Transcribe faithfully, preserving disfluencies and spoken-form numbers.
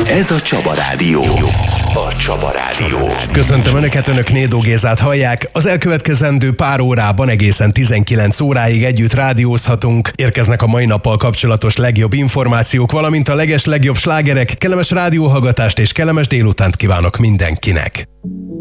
Ez a Csaba Rádió. A Csaba Rádió. Köszöntöm Önöket, Önök Nédó Gézát hallják. Az elkövetkezendő pár órában egészen tizenkilenc óráig együtt rádiózhatunk. Érkeznek a mai nappal kapcsolatos legjobb információk, valamint a leges legjobb slágerek. Kellemes rádióhallgatást és kellemes délutánt kívánok mindenkinek.